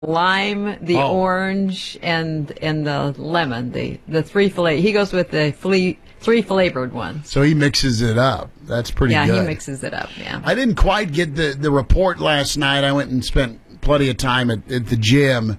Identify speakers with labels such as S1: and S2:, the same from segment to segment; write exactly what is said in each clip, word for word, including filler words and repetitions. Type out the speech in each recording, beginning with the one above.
S1: lime, the
S2: Oh.
S1: orange, and and the lemon. The the three flavor. He goes with the fle- three flavored ones.
S2: So he mixes it up. That's pretty
S1: Yeah,
S2: good.
S1: he mixes it up. Yeah.
S2: I didn't quite get the, the report last night. I went and spent plenty of time at, at the gym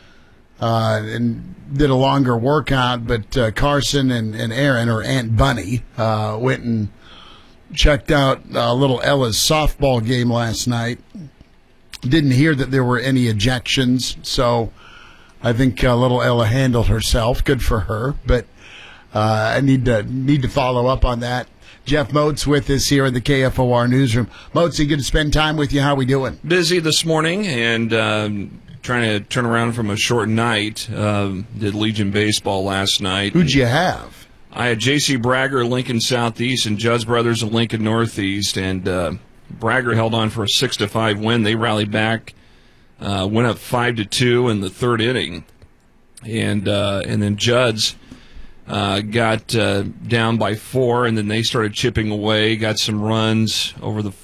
S2: uh, and did a longer workout. But uh, Carson and, and Aaron, or Aunt Bunny, uh, went and checked out uh, little Ella's softball game last night. Didn't hear that there were any ejections, so I think uh, little Ella handled herself. Good for her, but uh, I need to need to follow up on that. Jeff Moats with us here in the K F O R newsroom. Moatsy, good to spend time with you. How we doing?
S3: Busy this morning and um, trying to turn around from a short night. Um, did Legion baseball last night.
S2: Who'd you have?
S3: I had J C Bragger, Lincoln Southeast, and Judd's Brothers of Lincoln Northeast, and uh, Bragger held on for a six to five win. They rallied back, uh, went up five to two in the third inning, and uh, and then Judd's uh, got uh, down by four, and then they started chipping away. Got some runs over the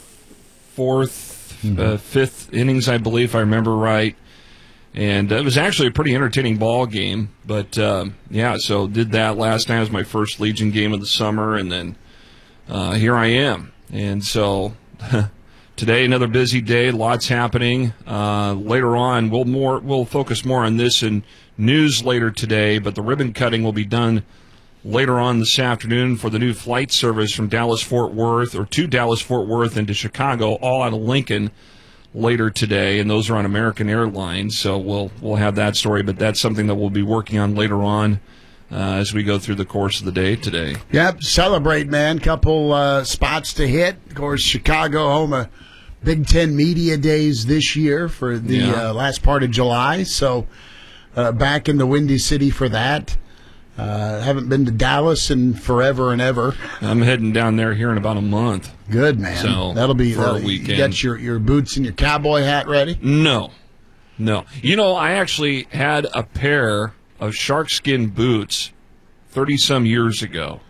S3: fourth, mm-hmm. uh, fifth innings, I believe, if I remember right. And it was actually a pretty entertaining ball game. But, uh, yeah, so did that last night. It was my first Legion game of the summer, and then uh, here I am. And so today, another busy day, lots happening. Uh, later on, we'll more we'll focus more on this in news later today, but the ribbon cutting will be done later on this afternoon for the new flight service from Dallas-Fort Worth, or to Dallas-Fort Worth and to Chicago, all out of Lincoln later today, and those are on American Airlines, so we'll we'll have that story, but that's something that we'll be working on later on uh, as we go through the course of the day today.
S2: Yep, celebrate, man. Couple uh, spots to hit. Of course, Chicago home of Big Ten Media Days this year for the
S3: Yeah.
S2: uh, last part of July, so uh, back in the Windy City for that. Uh, haven't been to Dallas in forever and ever.
S3: I'm heading down there here in about a month.
S2: Good, man.
S3: So,
S2: That'll be
S3: for our
S2: uh,
S3: weekend.
S2: You got your, your boots and your cowboy hat ready?
S3: No. No. You know, I actually had a pair of sharkskin boots thirty-some years ago,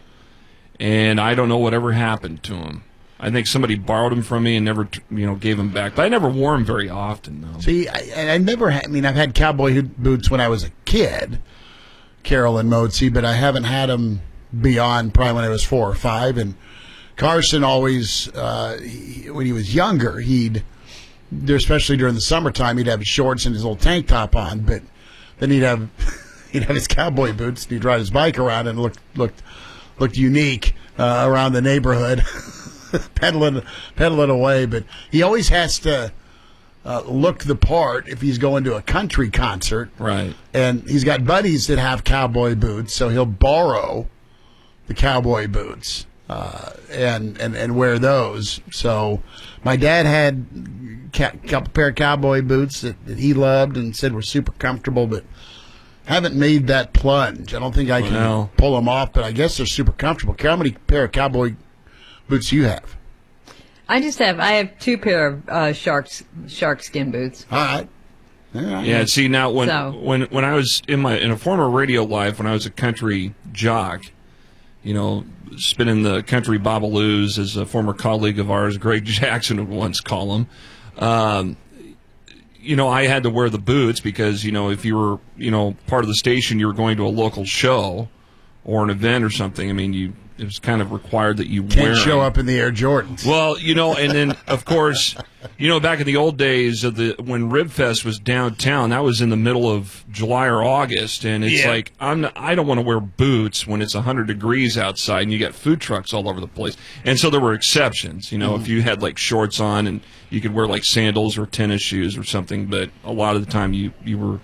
S3: and I don't know whatever happened to them. I think somebody borrowed them from me and never, you know, gave them back. But I never wore them very often, though.
S2: See, I, I never had, I mean, I've had cowboy boots when I was a kid, Carol and Moatsy, but I haven't had them beyond probably when I was four or five. And Carson always, uh, he, when he was younger, he'd, especially during the summertime, he'd have his shorts and his little tank top on, but then he'd have he'd have his cowboy boots and he'd ride his bike around and looked looked looked unique uh, around the neighborhood, pedaling pedaling away. But he always has to Uh, look the part if he's going to a country concert.
S3: Right.
S2: And he's got buddies that have cowboy boots, so he'll borrow the cowboy boots uh, and, and, and wear those. So my dad had a couple pair of cowboy boots that, that he loved and said were super comfortable, but haven't made that plunge. I don't think I can
S3: Well.
S2: pull them off, but I guess they're super comfortable. How many pair of cowboy boots do you have?
S1: I just have I have two pair of uh, sharks shark skin boots.
S2: All right. All right.
S3: Yeah, see, now, when,
S1: So-
S3: when, when I was in my in a former radio life, when I was a country jock, you know, spinning the country bobaloos, as a former colleague of ours, Greg Jackson, would once call them, um, you know, I had to wear the boots because, you know, if you were, you know, part of the station, you were going to a local show or an event or something, I mean, you it was kind of required that you
S2: Can't
S3: wear
S2: show
S3: them.
S2: up in the Air Jordans.
S3: Well, you know, and then, of course, you know, back in the old days of the when Ribfest was downtown, that was in the middle of July or August, and it's
S2: Yeah.
S3: like I'm not, I don't want to wear boots when it's one hundred degrees outside and you got food trucks all over the place. And so there were exceptions, you know,
S2: Mm-hmm.
S3: if you had like shorts on and you could wear like sandals or tennis shoes or something, but a lot of the time you you were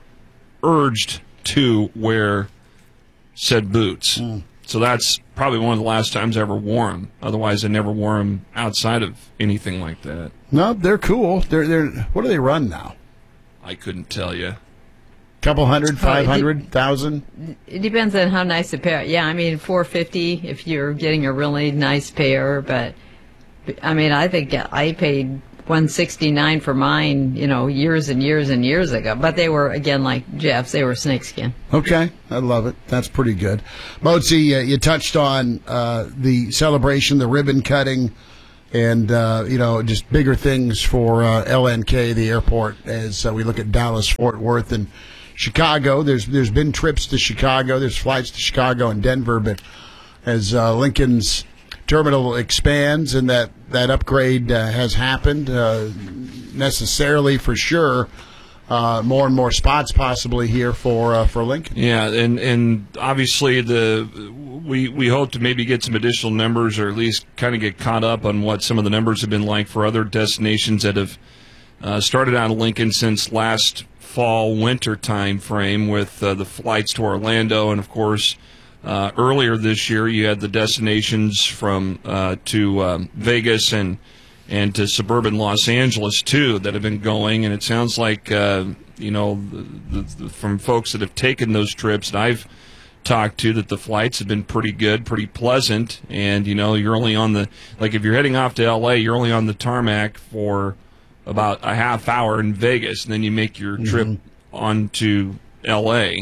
S3: urged to wear said boots.
S2: Mm.
S3: So that's probably one of the last times I ever wore them. Otherwise, I never wore them outside of anything like that.
S2: No, they're cool. They're they're. What do they run now?
S3: I couldn't tell you.
S2: Couple hundred,
S1: Oh,
S2: five
S1: it de-
S2: hundred, thousand.
S1: It depends on how nice a pair. Yeah, I mean four fifty if you're getting a really nice pair, but I mean I think I paid one sixty-nine for mine, you know, years and years and years ago. But they were, again, like Jeff's, they were snakeskin.
S2: Okay, I love it. That's pretty good. Moatsy, uh, you touched on uh, the celebration, the ribbon cutting and uh, you know, just bigger things for uh, L N K, the airport, as uh, we look at Dallas, Fort Worth, and Chicago. There's there's been trips to Chicago. There's flights to Chicago and Denver, but as uh, Lincoln's terminal expands and that that upgrade uh, has happened, uh, necessarily for sure, uh, more and more spots possibly here for uh, for Lincoln.
S3: Yeah, and and obviously the we we hope to maybe get some additional numbers, or at least kind of get caught up on what some of the numbers have been like for other destinations that have uh, started out of Lincoln since last fall winter time frame, with uh, the flights to Orlando, and of course uh, earlier this year you had the destinations from uh, to um, Vegas and and to suburban Los Angeles too that have been going, and it sounds like uh, you know the, the, the, from folks that have taken those trips that I've talked to, that the flights have been pretty good, pretty pleasant, and you know you're only on the, like if you're heading off to L A, you're only on the tarmac for about a half hour in Vegas, and then you make your trip mm-hmm. on to L A.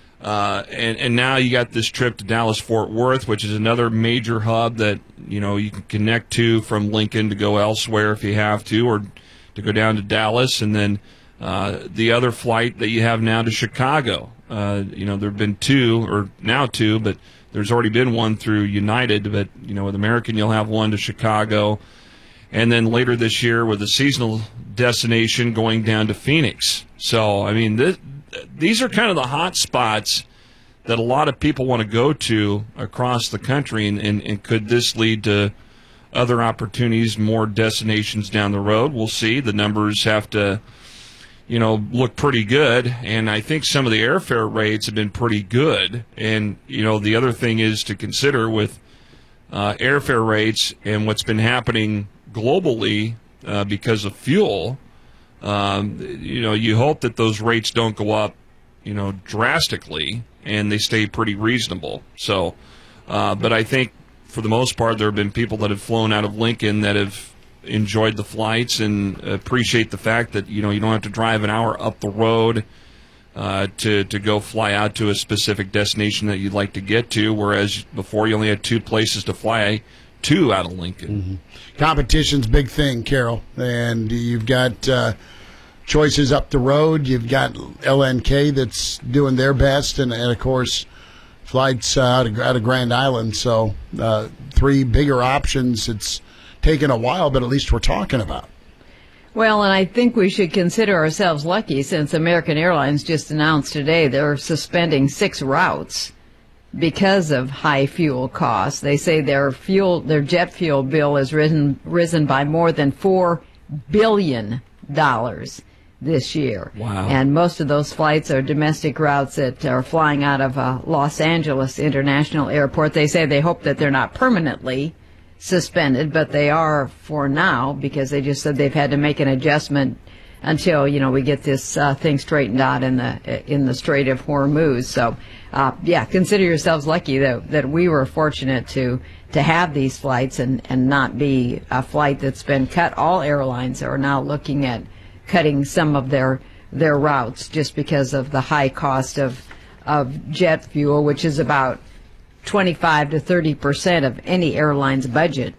S3: Uh, and, and now you got this trip to Dallas-Fort Worth, which is another major hub that, you know, you can connect to from Lincoln to go elsewhere if you have to, or to go down to Dallas. And then uh, the other flight that you have now to Chicago. Uh, you know, there have been two, or now two, but there's already been one through United. But, you know, with American, you'll have one to Chicago. And then later this year with a seasonal destination going down to Phoenix. So, I mean, this, these are kind of the hot spots that a lot of people want to go to across the country. And, and, and could this lead to other opportunities, more destinations down the road? We'll see. The numbers have to, you know, look pretty good. And I think some of the airfare rates have been pretty good. And, you know, the other thing is to consider with uh, airfare rates and what's been happening globally uh, because of fuel, um, you know, you hope that those rates don't go up, you know, drastically, and they stay pretty reasonable. So, uh, but I think for the most part, there have been people that have flown out of Lincoln that have enjoyed the flights and appreciate the fact that, you know, you don't have to drive an hour up the road uh, to, to go fly out to a specific destination that you'd like to get to, whereas before you only had two places to fly two out of Lincoln.
S2: Mm-hmm. Competition's a big thing, Carol, and you've got uh, choices up the road. You've got L N K that's doing their best, and, and of course, flights uh, out, of, out of Grand Island. So uh, three bigger options. It's taken a while, but at least we're talking about.
S1: Well, and I think we should consider ourselves lucky, since American Airlines just announced today they're suspending six routes because of high fuel costs. They say their fuel, their jet fuel bill has risen risen by more than four billion dollars this year.
S3: Wow!
S1: And most of those flights are domestic routes that are flying out of uh, Los Angeles International Airport. They say they hope that they're not permanently suspended, but they are for now, because they just said they've had to make an adjustment until, you know, we get this uh, thing straightened out in the in the Strait of Hormuz. So, uh, yeah, consider yourselves lucky that that we were fortunate to to have these flights and and not be a flight that's been cut. All airlines are now looking at cutting some of their their routes just because of the high cost of of jet fuel, which is about twenty-five to thirty percent of any airline's budget.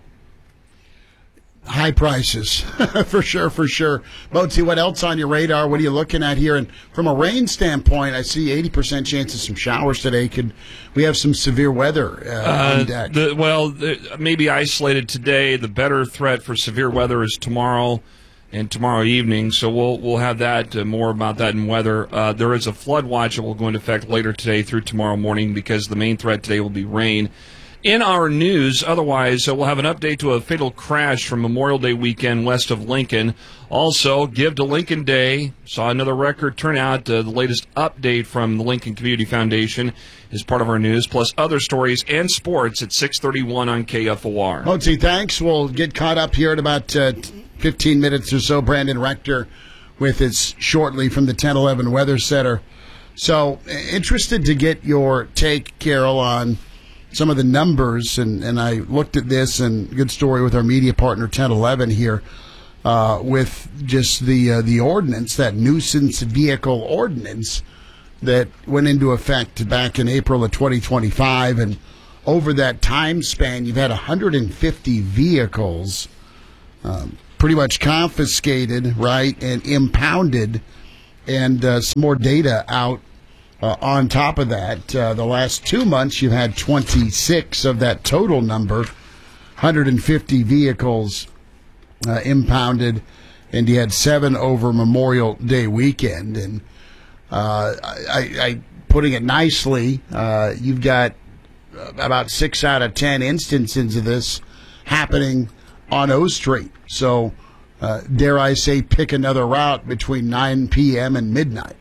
S2: High prices, for sure, for sure. Boatsy, what else on your radar? What are you looking at here? And from a rain standpoint, I see eighty percent chance of some showers today. Could we have some severe weather uh,
S3: uh,
S2: on deck?
S3: The, well, the, maybe isolated today. The better threat for severe weather is tomorrow and tomorrow evening. So we'll we'll have that, uh, more about that in weather. Uh, there is a flood watch that will go into effect later today through tomorrow morning, because the main threat today will be rain. In our news, otherwise, uh, we'll have an update to a fatal crash from Memorial Day weekend west of Lincoln. Also, Give to Lincoln Day. Saw another record turnout. Uh, the latest update from the Lincoln Community Foundation is part of our news, plus other stories and sports at six thirty-one on K F O R.
S2: Boatsy, thanks. We'll get caught up here in about uh, fifteen minutes or so. Brandon Rector with us shortly from the ten eleven Weather Center. So, interested to get your take, Carol, on some of the numbers, and, and I looked at this, and good story with our media partner ten eleven here, uh, with just the uh, the ordinance, that nuisance vehicle ordinance that went into effect back in April of twenty twenty-five, and over that time span, you've had one hundred fifty vehicles um, pretty much confiscated, right, and impounded, and uh, some more data out uh, on top of that. Uh, the last two months, you've had twenty-six of that total number, one hundred fifty vehicles uh, impounded, and you had seven over Memorial Day weekend. And uh, I, I, putting it nicely, uh, you've got about six out of ten instances of this happening on O Street. So, uh, dare I say, pick another route between nine p.m. and midnight.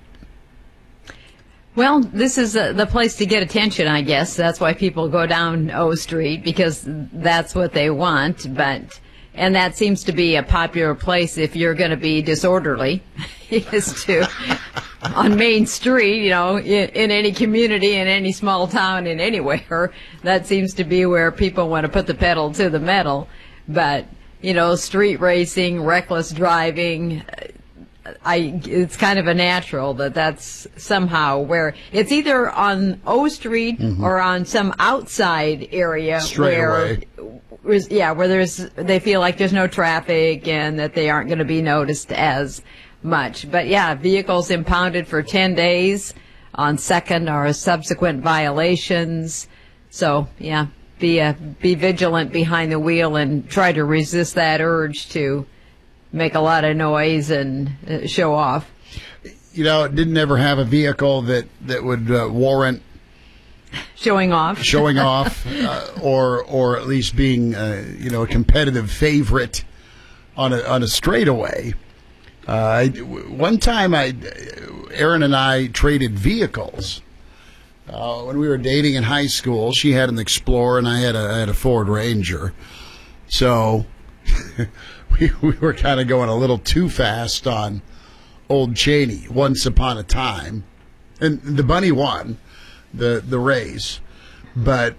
S1: Well, this is uh, the place to get attention, I guess. That's why people go down O Street, because that's what they want. But and that seems to be a popular place if you're going to be disorderly, is to on Main Street, you know, in, in any community, in any small town, in anywhere. That seems to be where people want to put the pedal to the metal. But you know, street racing, reckless driving. I, it's kind of a natural that that's somehow where it's either on O Street mm-hmm. or on some outside area
S2: Straight
S1: where,
S2: away.
S1: yeah, where there's, they feel like there's no traffic and that they aren't going to be noticed as much. But yeah, vehicles impounded for ten days on second or subsequent violations. So yeah, be, uh, be vigilant behind the wheel and try to resist that urge to make a lot of noise and uh, show off.
S2: You know, it didn't ever have a vehicle that, that would uh, warrant
S1: showing off,
S2: showing off, uh, or or at least being uh, you know, a competitive favorite on a on a straightaway. Uh, I, one time, I Erin and I traded vehicles uh, when we were dating in high school. She had an Explorer and I had a I had a Ford Ranger, so. We, we were kind of going a little too fast on Old Cheney, Once Upon a Time. And the bunny won the, the race. But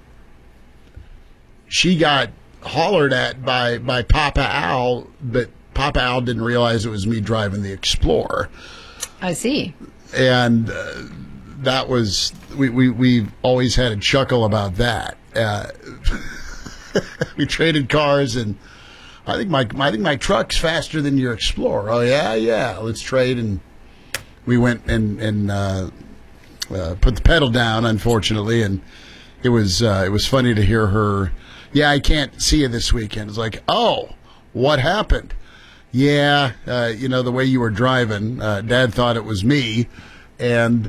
S2: she got hollered at by, by Papa Al, but Papa Al didn't realize it was me driving the Explorer.
S1: I see.
S2: And uh, that was, we, we, we've always had a chuckle about that. Uh, we traded cars, and I think my I think my truck's faster than your Explorer. Oh yeah, yeah. Let's trade, and we went and and uh, uh, put the pedal down. Unfortunately, and it was uh, it was funny to hear her. Yeah, I can't see you this weekend. It's like, oh, what happened? Yeah, uh, you know, the way you were driving, uh, Dad thought it was me, and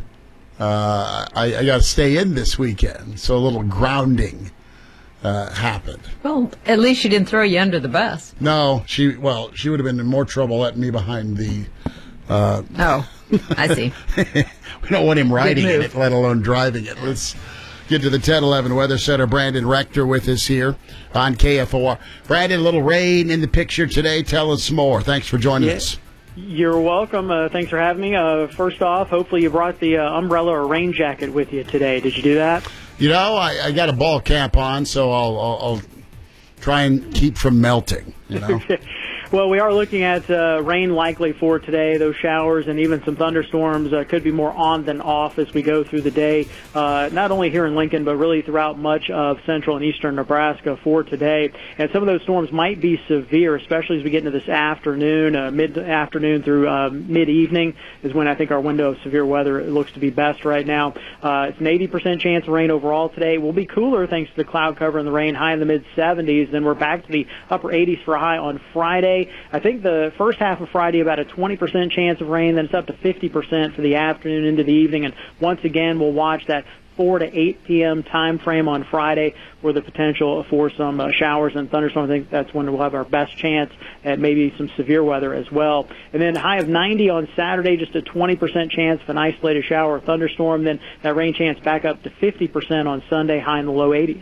S2: uh, I, I got to stay in this weekend. So a little grounding Uh, happened.
S1: Well, at least she didn't throw you under the bus.
S2: No, she well, she would have been in more trouble letting me behind the. Uh,
S1: oh, I see.
S2: We don't want him riding in it, let alone driving it. Let's get to the ten eleven Weather Center. Brandon Rector with us here on K F O R. Brandon, a little rain in the picture today. Tell us more. Thanks for joining
S4: yeah.
S2: us.
S4: You're welcome. Uh, thanks for having me. Uh, first off, hopefully you brought the uh, umbrella or rain jacket with you today. Did you do that?
S2: You know, I, I got a ball cap on, so I'll, I'll, I'll try and keep from melting, you know.
S4: Well, we are looking at uh, rain likely for today. Those showers and even some thunderstorms uh, could be more on than off as we go through the day, uh, not only here in Lincoln, but really throughout much of central and eastern Nebraska for today. And some of those storms might be severe, especially as we get into this afternoon, uh, mid-afternoon through uh, mid-evening is when I think our window of severe weather looks to be best right now. Uh, it's an eighty percent chance of rain overall today. We'll be cooler thanks to the cloud cover and the rain, high in the mid-seventies. Then we're back to the upper eighties for a high on Friday. I think the first half of Friday, about a twenty percent chance of rain, then it's up to fifty percent for the afternoon into the evening. And once again, we'll watch that four to eight p.m. time frame on Friday for the potential for some uh, showers and thunderstorms. I think that's when we'll have our best chance at maybe some severe weather as well. And then high of ninety on Saturday, just a twenty percent chance of an isolated shower or thunderstorm. Then that rain chance back up to fifty percent on Sunday, high in the low eighties.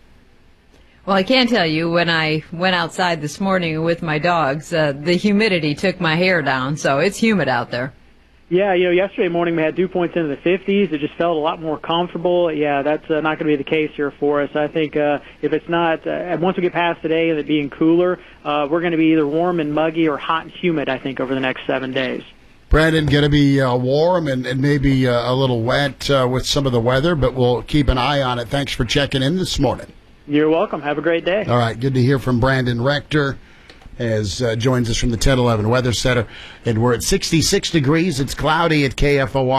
S1: Well, I can tell you, when I went outside this morning with my dogs, uh, the humidity took my hair down, so it's humid out there.
S4: Yeah, you know, yesterday morning we had dew points into the fifties. It just felt a lot more comfortable. Yeah, that's uh, not going to be the case here for us. I think uh, if it's not, uh, once we get past today and it being cooler, uh, we're going to be either warm and muggy or hot and humid, I think, over the next seven days.
S2: Brandon, going to be uh, warm and, and maybe uh, a little wet uh, with some of the weather, but we'll keep an eye on it. Thanks for checking in this morning.
S4: You're welcome. Have a great day.
S2: All right, good to hear from Brandon Rector. as uh, joins us from the ten eleven Weather Center. And we're at sixty-six degrees. It's cloudy at K F O R.